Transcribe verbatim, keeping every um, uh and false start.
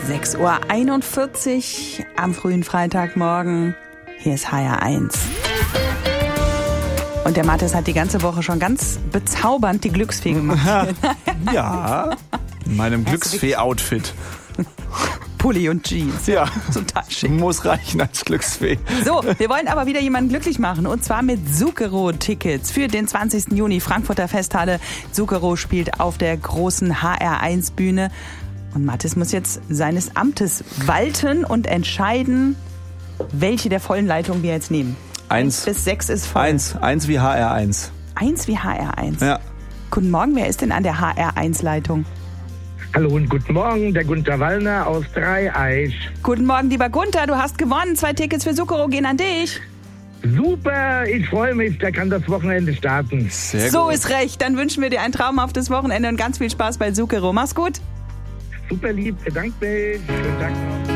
sechs Uhr einundvierzig am frühen Freitagmorgen. Hier ist H R eins. Und der Mathis hat die ganze Woche schon ganz bezaubernd die Glücksfee gemacht. Ja, in meinem Glücksfee-Outfit. Pulli und Jeans. Ja, total schick. Muss reichen als Glücksfee. So, wir wollen aber wieder jemanden glücklich machen. Und zwar mit Zucchero-Tickets für den zwanzigsten Juni. Frankfurter Festhalle. Zucchero spielt auf der großen H R eins Bühne. Und Mathis muss jetzt seines Amtes walten und entscheiden, welche der vollen Leitungen wir jetzt nehmen. Eins. Bis sechs ist voll. Eins. Eins wie H R eins. Eins wie H R eins? Ja. Guten Morgen, wer ist denn an der H R eins Leitung? Hallo und guten Morgen, der Gunther Wallner aus Dreieich. Guten Morgen, lieber Gunther, du hast gewonnen. Zwei Tickets für Zucchero gehen an dich. Super, ich freue mich, der kann das Wochenende starten. Sehr so gut. ist recht, dann wünschen wir dir ein traumhaftes Wochenende und ganz viel Spaß bei Zucchero. Mach's gut. Super lieb, bedankt mich. Schönen Tag noch.